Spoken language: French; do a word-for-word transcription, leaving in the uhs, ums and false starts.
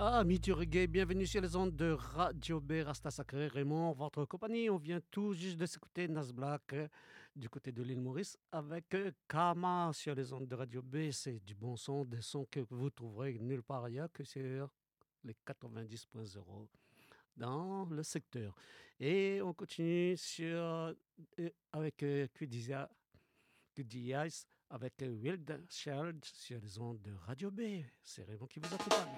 Amis du reggae, bienvenue sur les ondes de Radio B, Rasta Sacré, Raymond, votre compagnie. On vient tout juste de s'écouter Nas Black euh, du côté de l'île Maurice avec euh, Kama sur les ondes de Radio B. C'est du bon son, des sons que vous trouverez nulle part ailleurs que sur les quatre-vingt-dix point zéro dans le secteur. Et on continue sur, euh, avec euh, Qdizia- Qdias, avec euh, Wild Child sur les ondes de Radio B. C'est Raymond qui vous accompagne.